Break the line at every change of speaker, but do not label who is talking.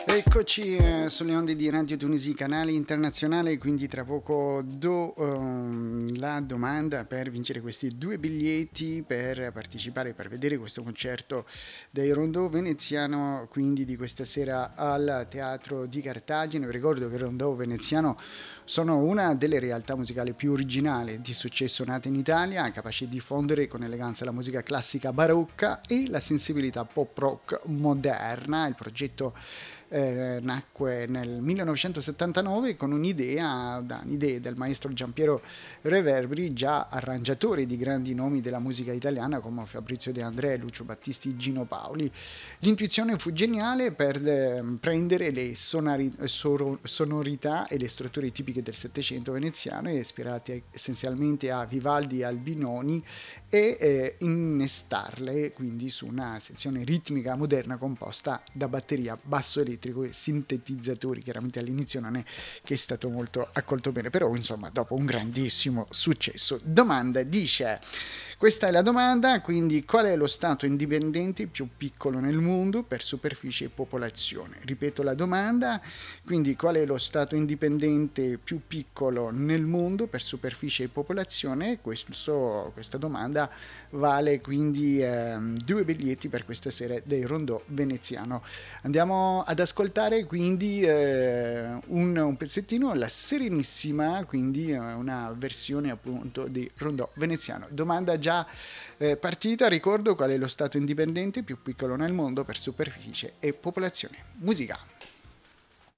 Eccoci sulle onde di Radio Tunisi, canale internazionale, quindi tra poco la domanda per vincere questi due biglietti per partecipare, per vedere questo concerto dei Rondò Veneziano, quindi di questa sera al Teatro di Cartagine. Vi ricordo che il Rondò Veneziano sono una delle realtà musicali più originali e di successo nate in Italia, capaci di diffondere con eleganza la musica classica barocca e la sensibilità pop rock moderna. Il progetto nacque nel 1979 con un'idea del maestro Giampiero Reverberi, già arrangiatore di grandi nomi della musica italiana come Fabrizio De André, Lucio Battisti, Gino Paoli. L'intuizione fu geniale per prendere le sonorità e le strutture tipiche del Settecento veneziano, ispirate essenzialmente a Vivaldi e Albinoni, e innestarle quindi su una sezione ritmica moderna composta da batteria, basso elettrico e sintetizzatori. Chiaramente all'inizio non è che è stato molto accolto bene, però insomma dopo un grandissimo successo. Domanda dice: questa è la domanda, quindi qual è lo stato indipendente più piccolo nel mondo per superficie e popolazione? Ripeto la domanda, quindi qual è lo stato indipendente più piccolo nel mondo per superficie e popolazione? Questa domanda vale quindi due biglietti per questa sera dei Rondò Veneziano. Andiamo ad ascoltare quindi un pezzettino, la Serenissima, quindi una versione appunto di Rondò Veneziano. Domanda già partita, ricordo qual è lo stato indipendente più piccolo nel mondo per superficie e popolazione. Musica.